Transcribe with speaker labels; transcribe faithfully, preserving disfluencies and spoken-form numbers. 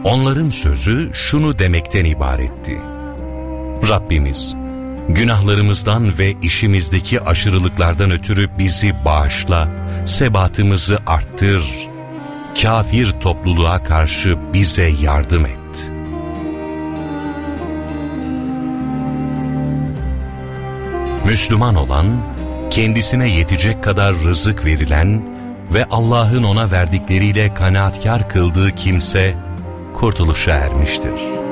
Speaker 1: Onların sözü şunu demekten ibaretti: Rabbimiz, günahlarımızdan ve işimizdeki aşırılıklardan ötürü bizi bağışla, sebatımızı arttır, kafir topluluğa karşı bize yardım et. Müslüman olan, kendisine yetecek kadar rızık verilen ve Allah'ın ona verdikleriyle kanaatkar kıldığı kimse kurtuluşa ermiştir.